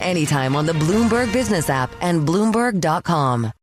anytime on the Bloomberg Business app and Bloomberg.com.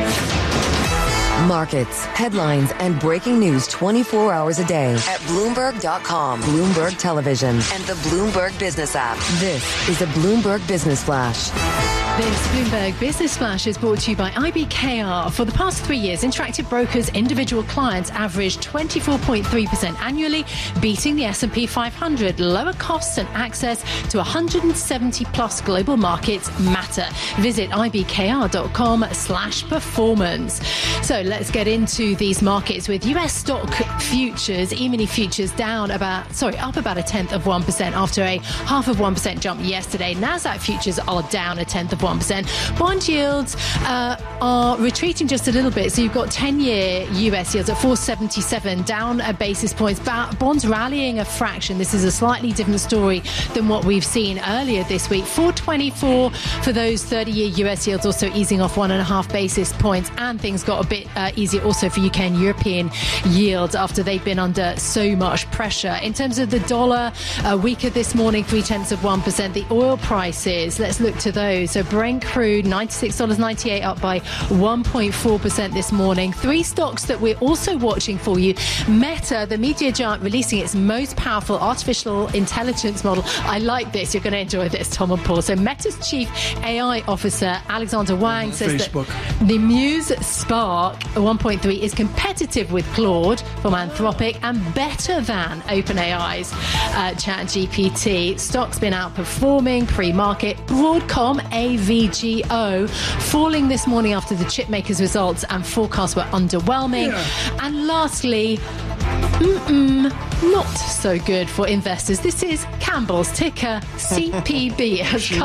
Markets, headlines, and breaking news 24 hours a day at Bloomberg.com, Bloomberg Television, and the Bloomberg Business app. This is the Bloomberg Business Flash. This Bloomberg Business Flash is brought to you by IBKR. For the past 3 years, Interactive Brokers' individual clients averaged 24.3% annually, beating the S&P 500. Lower costs and access to 170-plus global markets matter. Visit ibkr.com/performance. So let's get into these markets with U.S. stock futures, E-mini futures up about 0.1% after a 0.5% jump yesterday. Nasdaq futures are down 0.1%. Bond yields are retreating just a little bit. So you've got 10-year US yields at 4.77, down a basis points. Bonds rallying a fraction. This is a slightly different story than what we've seen earlier this week. 4.24 for those 30-year US yields, also easing off 1.5 basis points. And things got a bit easier also for UK and European yields after they've been under so much pressure. In terms of the dollar, weaker this morning, 0.3%. The oil prices, let's look to those. So Brent crude, $96.98, up by 1.4% this morning. Three stocks that we're also watching for you. Meta, the media giant, releasing its most powerful artificial intelligence model. I like this. You're going to enjoy this, Tom and Paul. So Meta's chief AI officer, Alexander Wang, says Facebook. that the Muse Spark 1.3 is competitive with Claude from Anthropic and better than OpenAI's ChatGPT. Stock's been outperforming pre-market. Broadcom, AVGO, falling this morning after the chip makers' results and forecasts were underwhelming. Yeah. And lastly, not so good for investors. This is Campbell's, ticker CPB.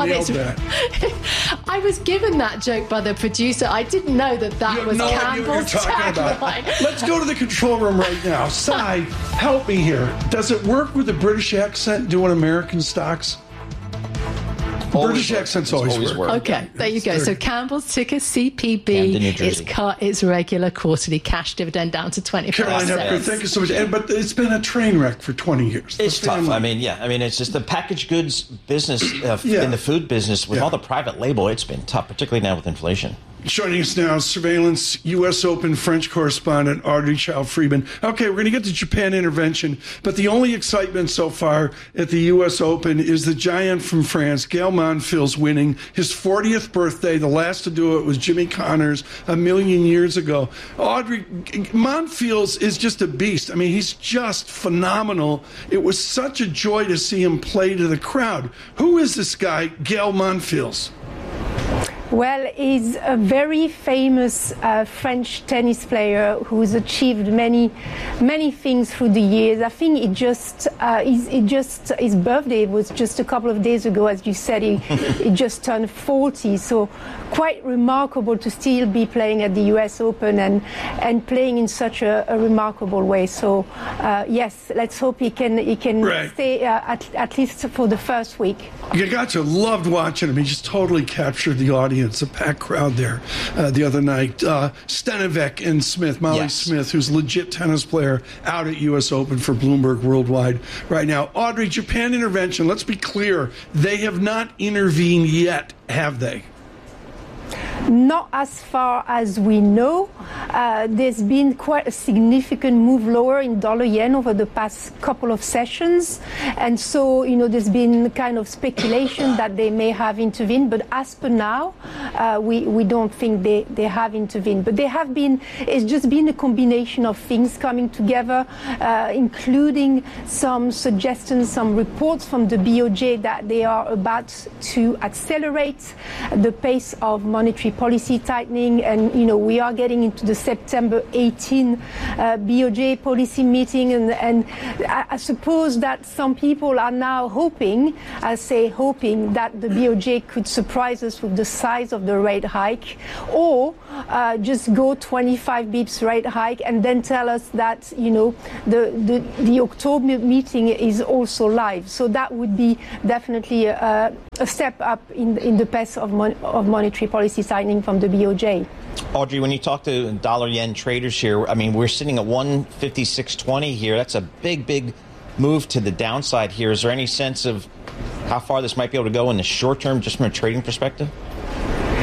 I was given that joke by the producer. I didn't know that was Campbell's tagline. Let's go to the control room right now. Sai, help me here. Does it work with a British accent doing American stocks? British accents always work. Okay, there you go. So Campbell's, ticker CPB, it's cut its regular quarterly cash dividend down to 25 Caroline Hepker, thank you so much. But it's been a train wreck for 20 years. It's tough. It's just the packaged goods business in the food business with all the private label. It's been tough, particularly now with inflation. Joining us now, surveillance U.S. Open French correspondent Audrey Child-Friedman. Okay, we're going to get to Japan intervention, but the only excitement so far at the U.S. Open is the giant from France, Gael Monfils, winning his 40th birthday. The last to do it was Jimmy Connors 1,000,000 years ago. Audrey, Monfils is just a beast. I mean, he's just phenomenal. It was such a joy to see him play to the crowd. Who is this guy, Gael Monfils? Well, he's a very famous French tennis player who's achieved many things through the years. I think his birthday was just a couple of days ago, as you said. He just turned 40, so quite remarkable to still be playing at the U.S. Open and playing in such a remarkable way. So yes, let's hope he can stay at least for the first week. You loved watching him. He just totally captured the audience, a packed crowd there the other night. Stanovic and Smith, Molly Smith, who's a legit tennis player out at U.S. Open for Bloomberg Worldwide right now. Audrey, Japan intervention, let's be clear, they have not intervened yet, have they? Not as far as we know. There's been quite a significant move lower in dollar-yen over the past couple of sessions. And so, there's been kind of speculation that they may have intervened. But as per now, we don't think they have intervened. But it's just been a combination of things coming together, including some suggestions, some reports from the BOJ that they are about to accelerate the pace of monetary policy tightening, and we are getting into the September 18 BOJ policy meeting, and I suppose that some people are now hoping that the BOJ could surprise us with the size of the rate hike, or just go 25 bips rate hike and then tell us that the October meeting is also live. So that would be definitely a step up in the pace of monetary policy tightening from the BOJ. Audrey, when you talk to dollar-yen traders here, we're sitting at 156.20 here. That's a big move to the downside here. Is there any sense of how far this might be able to go in the short term, just from a trading perspective?